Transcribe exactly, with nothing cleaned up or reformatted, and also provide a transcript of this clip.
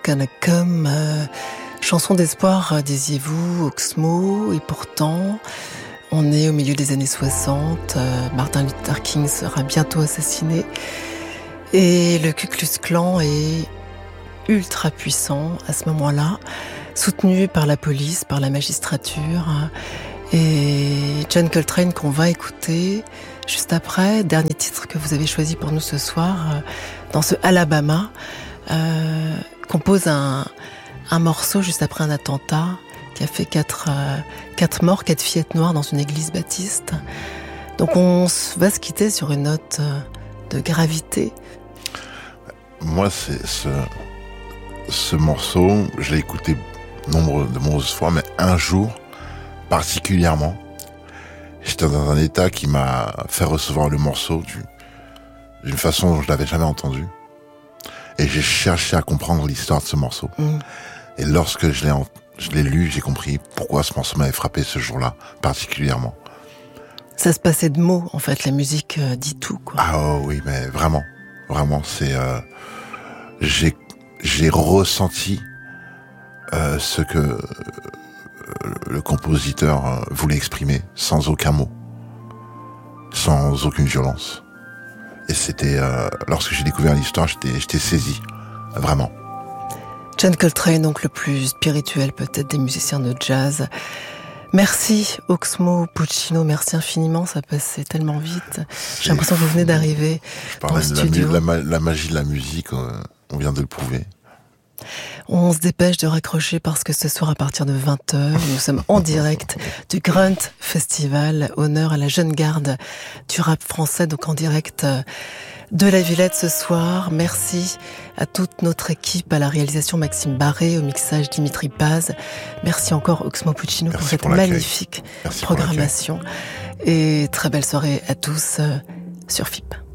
Gonna Come, euh, chanson d'espoir, euh, disiez-vous, Oxmo, et pourtant, on est au milieu des années soixante, euh, Martin Luther King sera bientôt assassiné, et le Ku Klux Klan est ultra puissant à ce moment-là, soutenu par la police, par la magistrature, et John Coltrane qu'on va écouter juste après, dernier titre que vous avez choisi pour nous ce soir, euh, dans ce Alabama, euh, compose un, un morceau juste après un attentat qui a fait quatre, euh, quatre morts, quatre fillettes noires dans une église baptiste. Donc on va se quitter sur une note de gravité. Moi, c'est ce, ce morceau, je l'ai écouté nombre, de nombreuses fois, mais un jour particulièrement, j'étais dans un état qui m'a fait recevoir le morceau du, d'une façon dont je l'avais jamais entendu. Et j'ai cherché à comprendre l'histoire de ce morceau. Mmh. Et lorsque je l'ai, je l'ai lu, j'ai compris pourquoi ce morceau m'avait frappé ce jour-là, particulièrement. Ça se passait de mots, en fait, la musique euh, dit tout, quoi. Ah oh, oui, mais vraiment, vraiment, c'est... Euh, j'ai, j'ai ressenti euh, ce que euh, le compositeur euh, voulait exprimer, sans aucun mot, sans aucune violence. Et c'était, euh, lorsque j'ai découvert l'histoire, j'étais, j'étais saisi, vraiment. John Coltrane, donc le plus spirituel peut-être des musiciens de jazz. Merci Oxmo Puccino, merci infiniment, ça passait tellement vite. C'est J'ai l'impression fou. que vous venez d'arriver dans le studio. La, la, la magie de la musique, on vient de le prouver. On se dépêche de raccrocher parce que ce soir à partir de vingt heures, nous sommes en direct du Grunt Festival, honneur à la jeune garde du rap français, donc en direct de la Villette ce soir. Merci à toute notre équipe, à la réalisation Maxime Barré, au mixage Dimitri Paz. Merci encore Oxmo Puccino pour cette pour magnifique Merci programmation. Et très belle soirée à tous sur F I P.